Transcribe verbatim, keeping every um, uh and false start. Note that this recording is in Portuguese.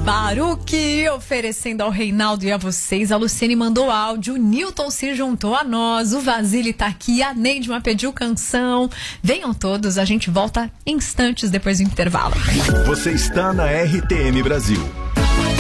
Baruque oferecendo ao Reinaldo e a vocês. A Luciene mandou áudio, o Newton se juntou a nós, o Vasile tá aqui, a Neidma pediu canção. Venham todos, a gente volta instantes depois do intervalo. Você está na R T M Brasil.